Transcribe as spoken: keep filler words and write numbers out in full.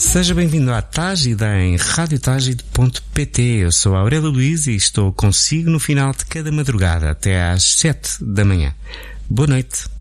Seja bem-vindo à Tágida em rádio tágida ponto pt. Eu sou Aurélio Luís e estou consigo no final de cada madrugada até às sete da manhã. Boa noite.